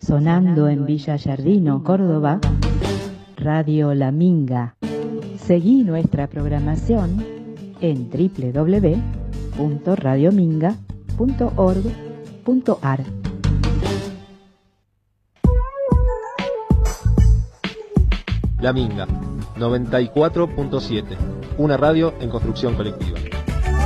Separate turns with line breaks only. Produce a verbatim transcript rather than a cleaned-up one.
Sonando en Villa Yardino, Córdoba, Radio La Minga. Seguí nuestra programación en doble u doble u doble u punto radio minga punto org punto ar.
La Minga, noventa y cuatro punto siete, una radio en construcción colectiva.